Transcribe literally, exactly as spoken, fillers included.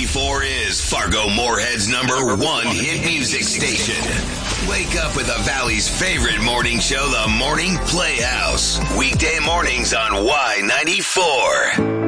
ninety-four is Fargo Moorhead's number one hit music station. Wake up with the Valley's favorite morning show, The Morning Playhouse. Weekday mornings on Y ninety-four.